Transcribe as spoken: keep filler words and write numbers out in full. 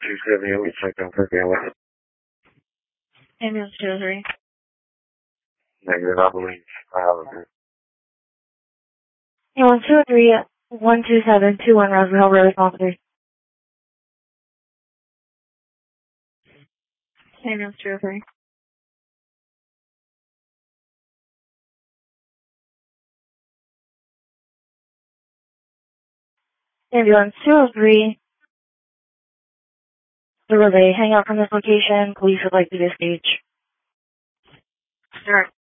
two seventy, we checked on for Galen. Ambulance two oh three. Negative, I believe. I have it. Ambulance two oh three, one two seven two one Roswell Road, officer. Ambulance two oh three. Ambulance two oh three. There was a hangout from this location. Police would like to disengage. Alright.